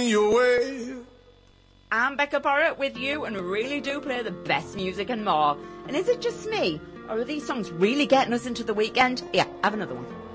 your way. I'm Becca Borrett with you and really do play the best music and more. And is it just me? Or are these songs really getting us into the weekend? Yeah, have another one.